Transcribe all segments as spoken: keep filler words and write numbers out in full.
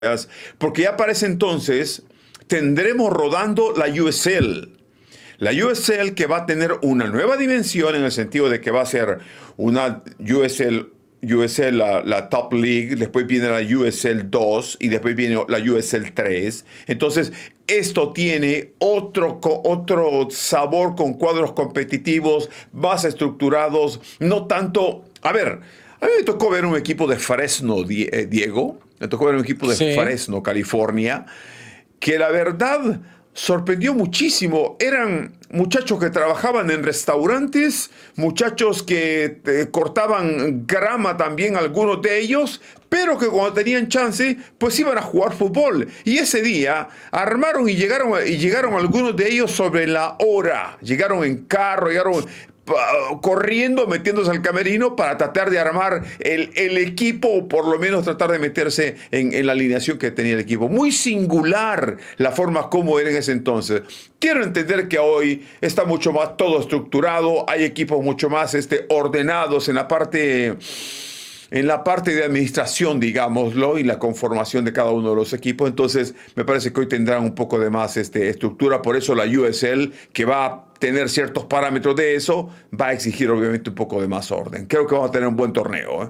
porque ya para ese entonces tendremos rodando la U S L. La U S L que va a tener una nueva dimensión en el sentido de que va a ser una U S L, U S L la, la Top League, después viene la U S L dos y después viene la U S L tres. Entonces, esto tiene otro, otro sabor con cuadros competitivos, más estructurados, no tanto... A ver, a mí me tocó ver un equipo de Fresno, Diego, me tocó ver un equipo de Sí. Fresno, California, que la verdad sorprendió muchísimo. Eran muchachos que trabajaban en restaurantes, muchachos que eh, cortaban grama también, algunos de ellos, pero que cuando tenían chance, pues iban a jugar fútbol. Y ese día armaron y llegaron, y llegaron algunos de ellos sobre la hora. Llegaron en carro, llegaron corriendo, metiéndose al camerino para tratar de armar el, el equipo o por lo menos tratar de meterse en, en la alineación que tenía el equipo. Muy singular la forma como era en ese entonces. Quiero entender que hoy está mucho más todo estructurado, hay equipos mucho más este, ordenados en la parte... en la parte de administración, digámoslo, y la conformación de cada uno de los equipos. Entonces, me parece que hoy tendrán un poco de más este, estructura. Por eso la U S L, que va a tener ciertos parámetros de eso, va a exigir obviamente un poco de más orden. Creo que vamos a tener un buen torneo, ¿eh?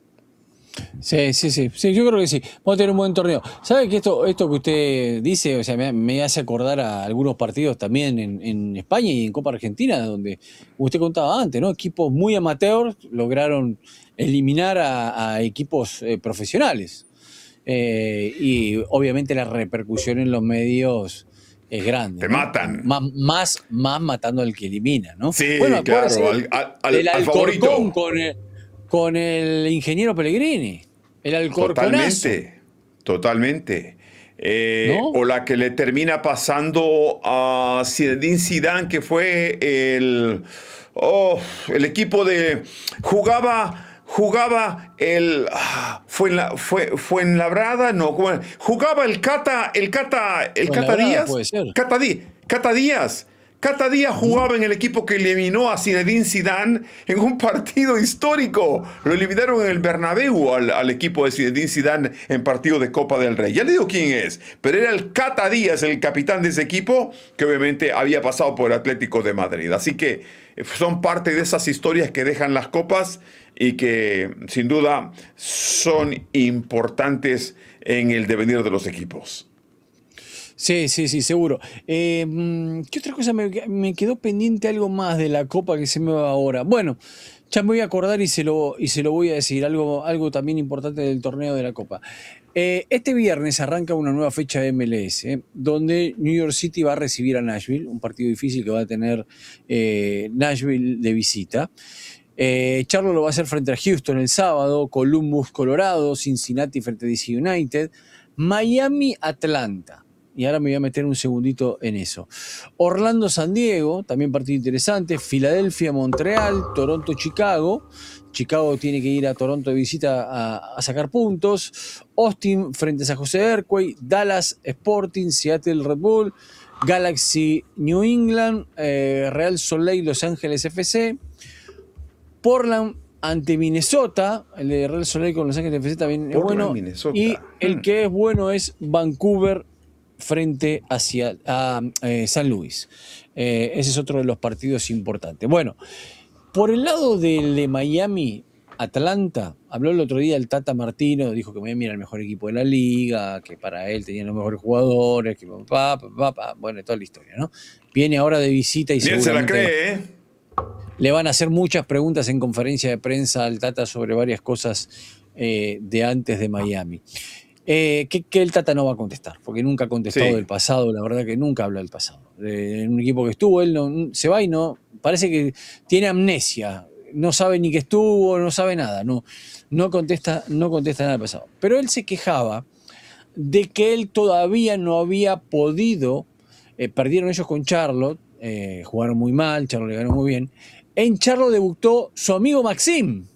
Sí, sí, sí, sí, yo creo que sí. Vamos a tener un buen torneo. ¿Sabe que esto, esto que usted dice, o sea, me, me hace acordar a algunos partidos también en, en España y en Copa Argentina, donde usted contaba antes, ¿no? Equipos muy amateurs lograron eliminar a, a equipos eh, profesionales. Eh, y obviamente la repercusión en los medios es grande, Te ¿no? matan. Más, más, más matando al que elimina, ¿no? Sí, Bueno, acuérdese claro, al, al, al, del al Alcorcón favorito. con el, con el ingeniero Pellegrini. El Alcorconazo, Totalmente, totalmente. Eh, ¿no? o la que le termina pasando a Zinedine Zidane, que fue el, oh, el equipo de... Jugaba, jugaba el... ah, fue en la, fue, fue en Labrada, no, ¿cómo era? Jugaba el Cata, el Cata, el Con la Cata brada Díaz, puede ser. Cata, Di- Cata Díaz. Cata Díaz Ujú. jugaba en el equipo que eliminó a Zinedine Zidane en un partido histórico. Lo eliminaron en el Bernabéu al, al equipo de Zinedine Zidane en partido de Copa del Rey. Ya le digo quién es, pero era el Cata Díaz, el capitán de ese equipo, que obviamente había pasado por el Atlético de Madrid. Así que son parte de esas historias que dejan las copas y que sin duda son importantes en el devenir de los equipos. Sí, sí, sí, seguro. Eh, ¿Qué otra cosa me, me quedó pendiente algo más de la Copa que se me va ahora? Bueno, ya me voy a acordar y se lo, y se lo voy a decir, algo, algo también importante del torneo de la Copa. Eh, este viernes arranca una nueva fecha de M L S, eh, donde New York City va a recibir a Nashville, un partido difícil que va a tener eh, Nashville de visita. Eh, Charlotte lo va a hacer frente a Houston el sábado, Columbus, Colorado, Cincinnati frente a D C United, Miami, Atlanta. Y ahora me voy a meter un segundito en eso. Orlando, San Diego, también partido interesante. Filadelfia, Montreal, Toronto, Chicago. Chicago tiene que ir a Toronto de visita a, a sacar puntos. Austin frente a San José Earthquake. Dallas, Sporting, Seattle, Red Bull. Galaxy, New England. Eh, Real Salt Lake, Los Ángeles F C. Portland ante Minnesota. El de Real Salt Lake con Los Ángeles F C también es Portland, bueno. Minnesota. Y el Hmm. que es bueno es Vancouver frente hacia, a eh, San Luis. Eh, ese es otro de los partidos importantes. Bueno, por el lado del de Miami, Atlanta, habló el otro día el Tata Martino, dijo que Miami era el mejor equipo de la liga, que para él tenían los mejores jugadores, que papá, papá, papá, bueno, toda la historia, ¿no? Viene ahora de visita y Ni él se la seguramente cree, ¿eh? le van a hacer muchas preguntas en conferencia de prensa al Tata sobre varias cosas eh, de antes de Miami. Eh, que, que el Tata no va a contestar, porque nunca ha contestado Sí. del pasado, la verdad que nunca habla del pasado. De, en un equipo que estuvo, él no, se va y no, parece que tiene amnesia, no sabe ni que estuvo, no sabe nada, no, no, contesta, no contesta nada del pasado. Pero él se quejaba de que él todavía no había podido, eh, perdieron ellos con Charlotte, eh, jugaron muy mal, Charlotte le ganó muy bien, en Charlotte debutó su amigo Maxim.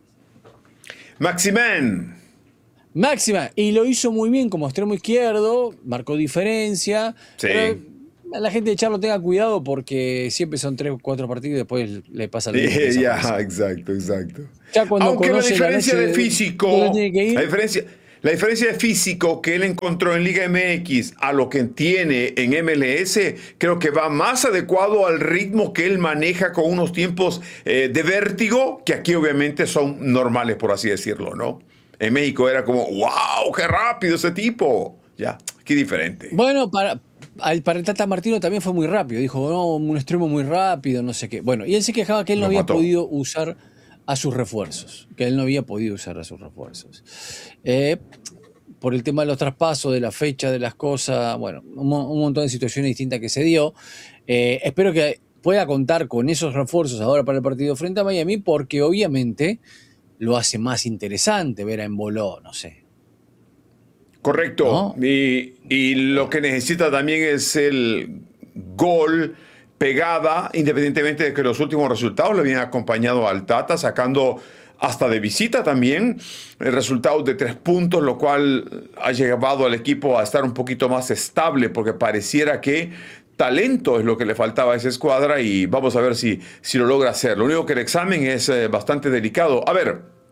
Maximen. Máxima, y lo hizo muy bien como extremo izquierdo, marcó diferencia, Sí. pero a la gente de Charlo tenga cuidado porque siempre son tres o cuatro partidos y después le pasa lo mismo. que Ya, desaparece. exacto, exacto. Ya cuando Aunque la conoce el diferencia análisis de de físico, dónde tiene que la ir, diferencia, La diferencia de físico que él encontró en Liga M X a lo que tiene en M L S, creo que va más adecuado al ritmo que él maneja con unos tiempos eh, de vértigo, que aquí obviamente son normales, por así decirlo, ¿no? En México era como, wow, qué rápido ese tipo. Ya, aquí diferente. Bueno, para, al- para el Tata Martino también fue muy rápido. Dijo, no, un extremo muy rápido, no sé qué. Bueno, y él se quejaba que él no Lo había mató. podido usar a sus refuerzos. Que él no había podido usar a sus refuerzos. Eh, por el tema de los traspasos, de la fecha, de las cosas, bueno, un, mo- un montón de situaciones distintas que se dio. Eh, espero que pueda contar con esos refuerzos ahora para el partido frente a Miami, porque obviamente lo hace más interesante ver a Embolo, no sé, Correcto. ¿no? Y, y lo Eh, que necesita también es el gol, pegada, independientemente de que los últimos resultados le habían acompañado al Tata, sacando hasta de visita también el resultado de tres puntos, lo cual ha llevado al equipo a estar un poquito más estable, porque pareciera que talento es lo que le faltaba a esa escuadra y vamos a ver si, si lo logra hacer. Lo único que el examen es eh, bastante delicado. A ver,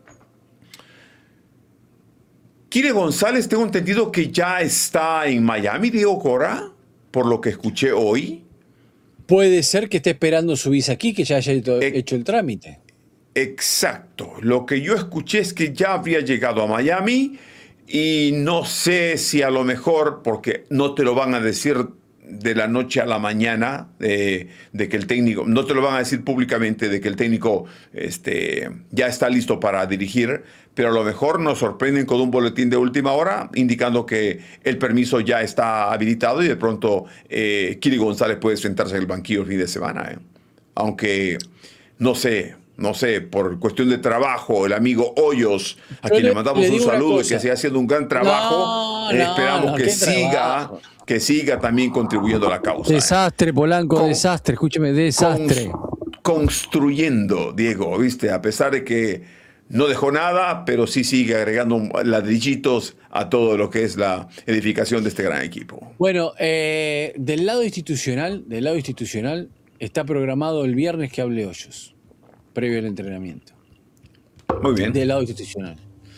Kire González, tengo entendido que ya está en Miami, Diego Cora, por lo que escuché hoy. Puede ser que esté esperando su visa aquí, que ya haya hecho E- hecho el trámite. exacto. Lo que yo escuché es que ya había llegado a Miami y no sé si a lo mejor, porque no te lo van a decir de la noche a la mañana, eh, de que el técnico, no te lo van a decir públicamente de que el técnico este, ya está listo para dirigir, pero a lo mejor nos sorprenden con un boletín de última hora indicando que el permiso ya está habilitado y de pronto eh, Kiri González puede sentarse en el banquillo el fin de semana. eh. Aunque, no sé, no sé, por cuestión de trabajo, el amigo Hoyos, a Yo quien le le, mandamos le un digo una saludo y que cosa. siga haciendo un gran trabajo, No, eh, no, esperamos no, que qué siga, trabajo. que siga también contribuyendo a la causa. eh. Desastre, Polanco, Con, desastre, escúcheme, desastre. cons- construyendo, Diego, ¿viste? A pesar de que no dejó nada, pero sí sigue agregando ladrillitos a todo lo que es la edificación de este gran equipo. Bueno, eh, del lado institucional, del lado institucional, está programado el viernes que hable Hoyos, previo al entrenamiento. Muy bien. Del lado institucional.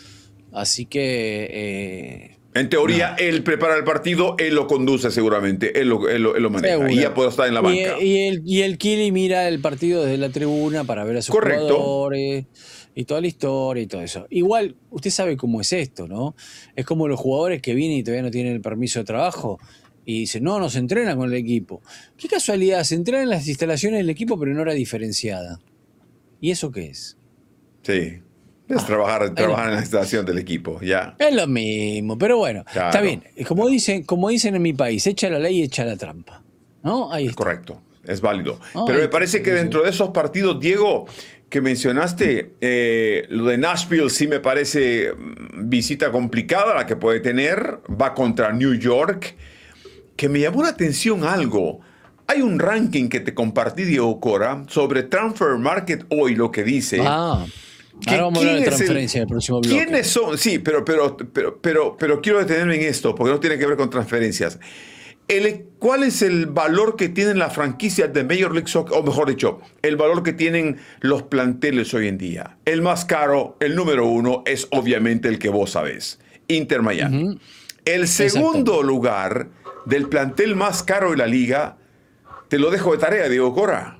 Así que, eh, En teoría, nada, él prepara el partido, él lo conduce seguramente, él lo, él lo- él lo maneja y ya seguro. puede estar en la Y, banca. y el, y el Kili mira el partido desde la tribuna para ver a sus Correcto. jugadores y toda la historia y todo eso. Igual, usted sabe cómo es esto, ¿no? Es como los jugadores que vienen y todavía no tienen el permiso de trabajo y dicen, no, no se entrenan con el equipo. Qué casualidad, se entrenan en las instalaciones del equipo, pero no era diferenciada. ¿Y eso qué es? Sí. Es Ah, trabajar, es lo trabajar en la instalación del equipo, ya. Es lo mismo, pero bueno, está Claro, bien. Como dicen, como dicen en mi país, echa la ley y echa la trampa. ¿No? Ahí es está. correcto, es válido. ¿No? Pero Ahí me está. parece que Entonces, dentro de esos partidos, Diego, que mencionaste, eh, lo de Nashville sí me parece mm, visita complicada la que puede tener. Va contra New York, que me llamó la atención algo. Hay un ranking que te compartí, Diego Cora, sobre Transfer Market hoy, lo que dice ah, ahora que vamos a hablar quién de es el, transferencia en el próximo bloque. quiénes son, sí, pero, pero, pero, pero, pero quiero detenerme en esto, porque no tiene que ver con transferencias. El, ¿Cuál es el valor que tienen las franquicias de Major League Soccer? O mejor dicho, el valor que tienen los planteles hoy en día. El más caro, el número uno, es obviamente el que vos sabés, Inter Miami. Ujú, El segundo exactamente. lugar del plantel más caro de la liga, te lo dejo de tarea, Diego Cora.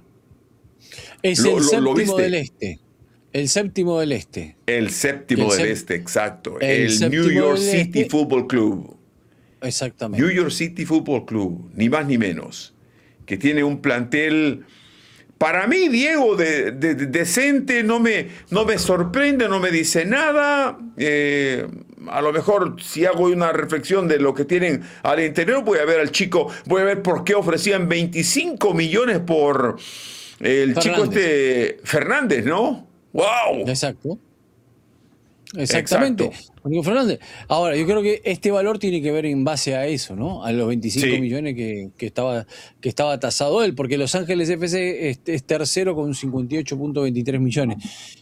Es ¿Lo, el lo, lo séptimo del viste? este. El séptimo del este. El El, séptimo del sép- este, exacto. el El New séptimo York del City este, Football Club. New exactamente. York City Football Club, ni más ni menos. Que tiene un plantel, para mí, Diego, de, de- de- decente, no me, no me sorprende, no me dice nada. Eh, a lo mejor, si hago una reflexión de lo que tienen al interior, voy a ver al chico, voy a ver por qué ofrecían veinticinco millones por el chico Fernández. este Fernández, ¿no? ¡Wow! Exacto. Exactamente. Exacto. Nico Fernández. Ahora, yo creo que este valor tiene que ver en base a eso, ¿no? A los veinticinco Sí, millones que, que estaba, que estaba tasado él, porque Los Ángeles F C es, es tercero con cincuenta y ocho punto veintitrés millones.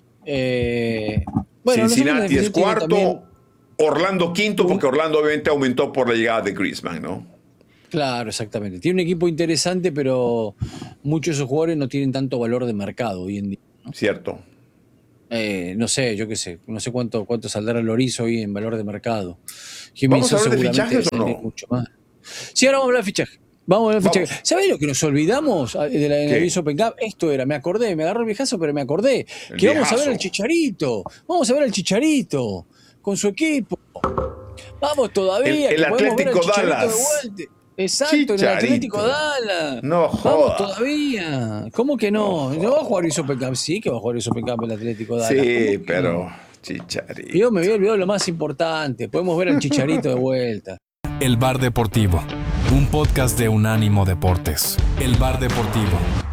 Eh, bueno, Los Ángeles Cincinnati F C es tiene también cuarto, Orlando quinto, un. porque Orlando obviamente aumentó por la llegada de Griezmann, ¿no? Claro, exactamente. Tiene un equipo interesante, pero muchos de esos jugadores no tienen tanto valor de mercado hoy en día, ¿no? Cierto. Eh, no sé, yo qué sé, no sé cuánto, cuánto saldrá el Lorizo hoy en valor de mercado. ¿Vamos a hablar de seguramente fichajes o debe no? mucho más. Sí, ahora vamos a hablar de fichaje. Vamos a hablar de Vamos. fichaje. ¿Sabés lo que nos olvidamos de la ¿Qué? U S Open Cup? Esto era, me acordé, me agarró el viejazo, pero me acordé. El Que vamos a ver viejazo. al Chicharito. Vamos a ver al Chicharito con su equipo. Vamos todavía, El- el que podemos ver al Atlético Chicharito Dallas. de vuelta. Exacto, en el Chicharito. Atlético Dallas. No Vamos joda. todavía. ¿Cómo que no? ¿No, va a jugar U S Open Cup? Sí, que va a jugar U S Open Cup el Atlético Dallas. ¿Cómo Sí, que pero no? Chicharito. Yo me había olvidado lo más importante. Podemos ver al Chicharito de vuelta. El Bar Deportivo, un podcast de Unánimo Deportes. El Bar Deportivo.